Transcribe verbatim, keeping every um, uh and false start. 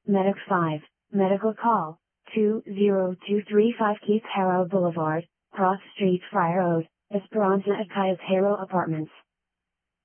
Medic five, medical call, two zero two three five Keith Harrow Boulevard, Cross Street Friar Road, Esperanza at Cayos Harrow Apartments.